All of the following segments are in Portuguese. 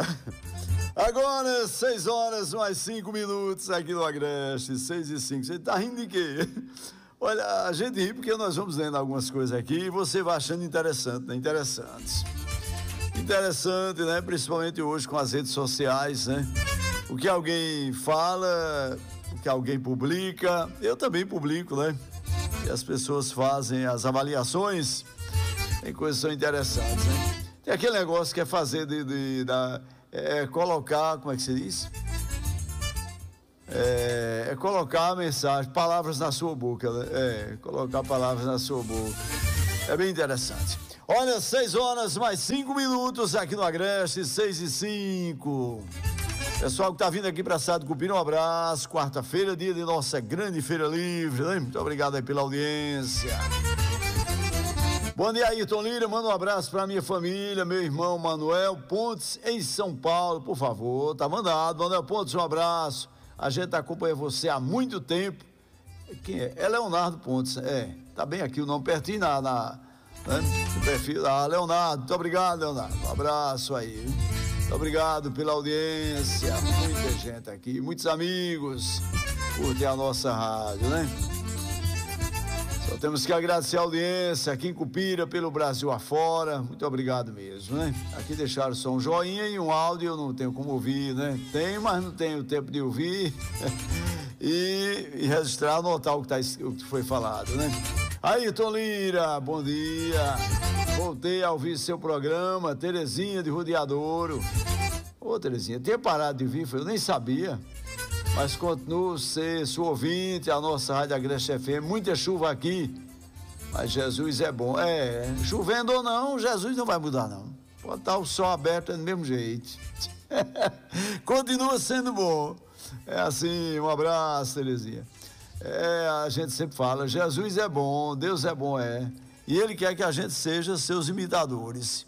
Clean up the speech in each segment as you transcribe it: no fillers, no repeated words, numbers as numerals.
Agora, 6 horas mais 5 minutos aqui no Agreste, 6:05. Você tá rindo de quê? Olha, a gente ri porque nós vamos lendo algumas coisas aqui e você vai achando interessante, né? Interessante, né? Principalmente hoje com as redes sociais, né? O que alguém fala, o que alguém publica, eu também publico, né? E as pessoas fazem as avaliações, tem coisas que são interessantes, né? Tem aquele negócio que é fazer colocar, como é que se diz? É colocar a mensagem, palavras na sua boca, né? Colocar palavras na sua boca. É bem interessante. Olha, 6 horas mais 5 minutos aqui no Agreste, 6:05. Pessoal que tá vindo aqui para Sado Cupira, um abraço. Quarta-feira, dia de nossa grande feira livre, né? Muito obrigado aí pela audiência. Bom dia, Ayrton Lira, manda um abraço para minha família, meu irmão Manuel Pontes, em São Paulo, por favor, tá mandado. Manuel Pontes, um abraço, a gente acompanha você há muito tempo. Quem é? É Leonardo Pontes, tá bem aqui o nome pertinho no perfil, Leonardo, muito obrigado, Leonardo, um abraço aí, muito obrigado pela audiência, muita gente aqui, muitos amigos, curtem a nossa rádio, né? Só temos que agradecer a audiência aqui em Cupira, pelo Brasil afora. Muito obrigado mesmo, né? Aqui deixaram só um joinha e um áudio, eu não tenho como ouvir, né? Tenho, mas não tenho tempo de ouvir e registrar, anotar o que foi falado, né? Ayrton Lira, bom dia. Voltei a ouvir seu programa, Terezinha de Rodeadouro. Ô, Terezinha, tinha parado de vir, eu nem sabia. Mas continuo ser sua ouvinte, a nossa Rádio Agreste FM, muita chuva aqui, mas Jesus é bom. Chovendo ou não, Jesus não vai mudar não, pode estar o sol aberto do mesmo jeito. Continua sendo bom, assim, um abraço, Terezinha. A gente sempre fala, Jesus é bom, Deus é bom, e Ele quer que a gente seja seus imitadores.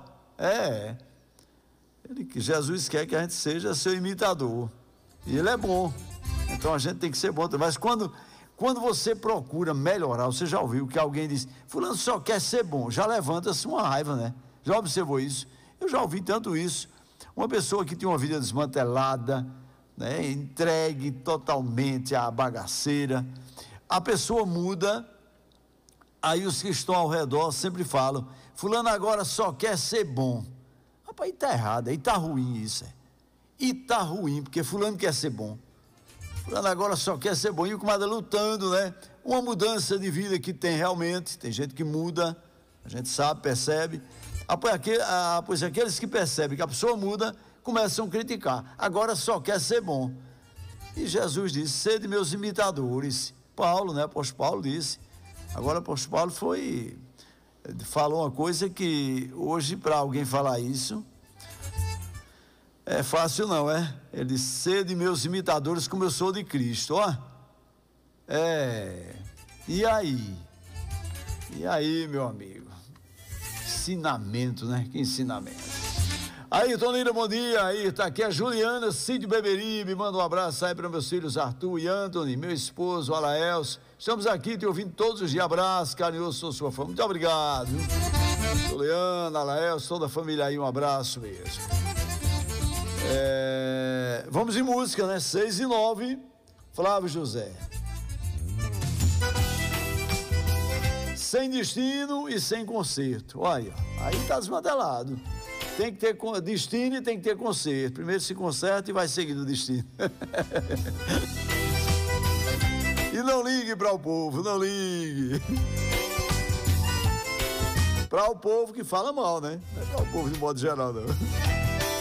Jesus quer que a gente seja seu imitador. E Ele é bom, então a gente tem que ser bom também. Mas quando você procura melhorar, você já ouviu que alguém diz, fulano só quer ser bom, já levanta-se uma raiva, né? Já observou isso? Eu já ouvi tanto isso. Uma pessoa que tinha uma vida desmantelada, né? Entregue totalmente à bagaceira, a pessoa muda, aí os que estão ao redor sempre falam, fulano agora só quer ser bom. Rapaz, aí tá errado, aí tá ruim isso, E tá ruim, porque fulano quer ser bom. Fulano agora só quer ser bom. E o comadre lutando, né? Uma mudança de vida que tem realmente. Tem gente que muda, a gente sabe, percebe. Pois aqueles que percebem que a pessoa muda, começam a criticar. Agora só quer ser bom. E Jesus disse, sede meus imitadores. Paulo, né? Apóstolo Paulo disse. Agora o apóstolo Paulo falou uma coisa que hoje, para alguém falar isso, é fácil não, Ele disse, sede meus imitadores como eu sou de Cristo, E aí, meu amigo? Ensinamento, né? Que ensinamento. Ayrton Lira, bom dia. Aí, tá aqui a Juliana Cid Beberibe, manda um abraço aí para meus filhos Arthur e Anthony, meu esposo Alaelso. Estamos aqui te ouvindo todos os dias. Abraço, carinhoso, sou sua fã. Muito obrigado. Juliana, Alaelso, toda a família aí, um abraço mesmo. Vamos em música, né? 6:09, Flávio José. Sem destino e sem conserto. Olha, aí tá desmantelado. Tem que ter destino e tem que ter conserto. Primeiro se conserta e vai seguir do destino. E não ligue para o povo, não ligue. Para o povo que fala mal, né? Não é para o povo de modo geral, não.